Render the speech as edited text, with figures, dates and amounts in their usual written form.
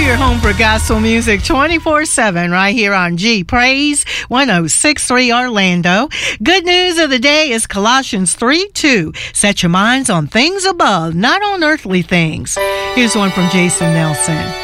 your home for gospel music 24/7 right here on G Praise 106.3 Orlando. Good news of the day is Colossians 3:2. Set your minds on things above, not on earthly things. Here's one from Jason Nelson.